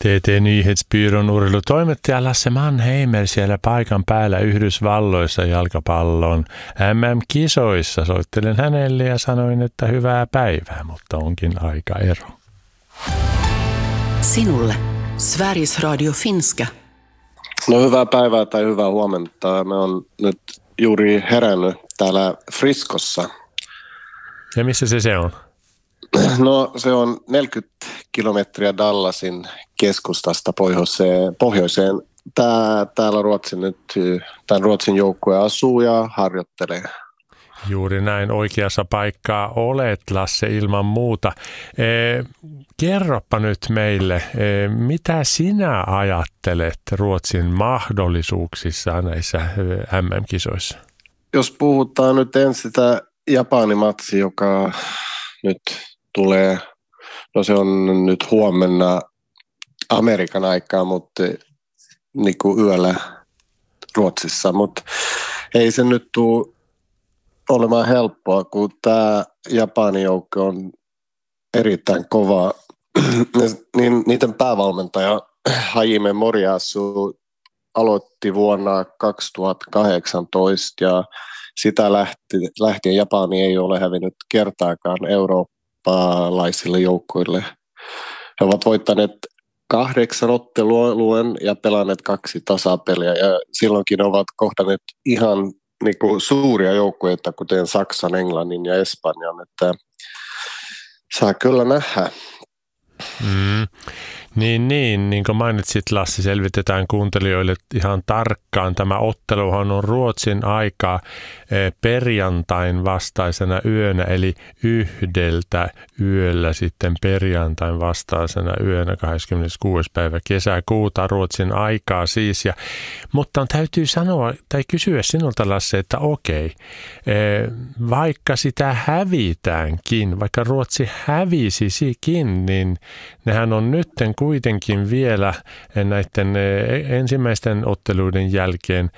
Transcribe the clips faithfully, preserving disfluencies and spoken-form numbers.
T T-nyhetsbyrån urheilutoimittaja Lasse Mannheimer siellä paikan päällä Yhdysvalloissa jalkapallon M M-kisoissa. Soittelen hänelle ja sanoin, että hyvää päivää, mutta onkin aika ero. Sinulle Sveriges Radio Finska. No hyvää päivää tai hyvää huomenta. Me on nyt juuri herännyt täällä Friscossa. Ja missä se se on? No se on neljäkymmentä kilometriä Dallasin keskustasta pohjoiseen. pohjoiseen. Tää, täällä Ruotsin nyt, tämän Ruotsin joukkue asuu ja harjoittelee. Juuri näin, oikeassa paikkaa olet, Lasse, ilman muuta. Eh, kerropa nyt meille, eh, mitä sinä ajattelet Ruotsin mahdollisuuksissa näissä M M-kisoissa? Jos puhutaan nyt ensin sitä Japani-matsia, joka nyt tulee, no se on nyt huomenna Amerikan aikaa, mutta niin kuin yöllä Ruotsissa, mutta ei se nyt tule olemaan helppoa, kun tämä Japanin joukko on erittäin kova. niin, niiden päävalmentaja Hajime Moriyasu aloitti vuonna kaksituhattakahdeksantoista ja sitä lähti, lähtien Japani ei ole hävinnyt kertaakaan eurooppalaisille joukkoille. He ovat voittaneet kahdeksan ottelua ja pelanneet kaksi tasapeliä ja silloinkin ovat kohdanneet ihan niin kuin suuria joukkueita, kuten Saksan, Englannin ja Espanjan, että saa kyllä nähdä. Mm. Niin, niin, niin kuin mainitsit, Lassi, selvitetään kuuntelijoille ihan tarkkaan. Tämä otteluhan on Ruotsin aikaa perjantain vastaisena yönä, eli yhdeltä yöllä sitten perjantain vastaisena yönä kahdeskymmeneskuudes päivä kesäkuuta Ruotsin aikaa siis. Ja, mutta täytyy sanoa tai kysyä sinulta, Lasse, että okei, vaikka sitä hävitäänkin, vaikka Ruotsi hävisisikin, niin nehän on nytten kuitenkin vielä näiden ensimmäisten otteluiden jälkeen,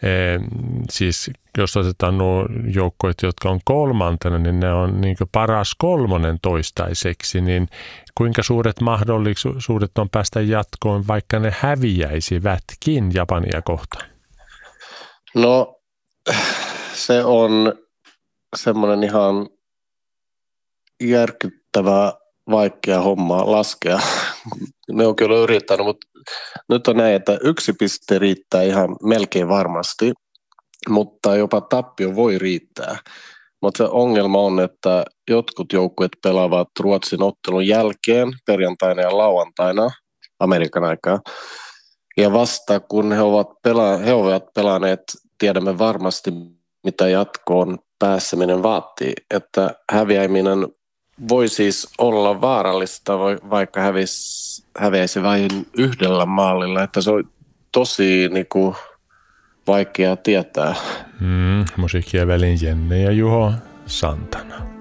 siis jos otetaan nuo joukkoit, jotka on kolmantena, niin ne on niin kuin paras kolmonen toistaiseksi, niin kuinka suuret mahdollisuudet on päästä jatkoon, vaikka ne häviäisivätkin Japania kohtaan? No se on semmoinen ihan järkyttävä vaikea homma laskea. Ne on kyllä yrittänyt, mutta nyt on näin, että yksi piste riittää ihan melkein varmasti, mutta jopa tappio voi riittää. Mutta se ongelma on, että jotkut joukkueet pelaavat Ruotsin ottelun jälkeen perjantaina ja lauantaina Amerikan aikaa. Ja vasta kun he ovat, pela- he ovat pelanneet, tiedämme varmasti mitä jatkoon pääseminen vaatii, että häviäminen voi siis olla vaarallista, vaikka hävisi, häviäisi vain yhdellä maalilla, että se on tosi niin kuin, vaikea tietää. Mm, musiikkia väliin Jenne ja Juho Santana.